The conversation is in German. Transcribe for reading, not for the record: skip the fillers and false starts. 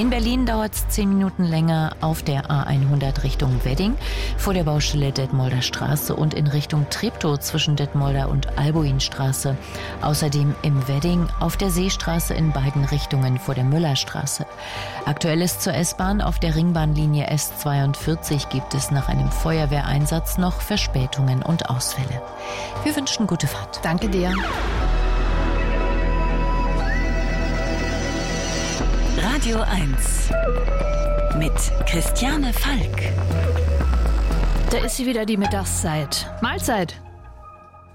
In Berlin dauert es 10 Minuten länger auf der A100 Richtung Wedding, vor der Baustelle Detmolder Straße und in Richtung Treptow zwischen Detmolder und Albuinstraße. Außerdem im Wedding auf der Seestraße in beiden Richtungen vor der Müllerstraße. Aktuell ist zur S-Bahn auf der Ringbahnlinie S42 gibt es nach einem Feuerwehreinsatz noch Verspätungen und Ausfälle. Wir wünschen gute Fahrt. Danke dir. Radio 1 mit Christiane Falk. Da ist sie wieder, die Mittagszeit. Mahlzeit.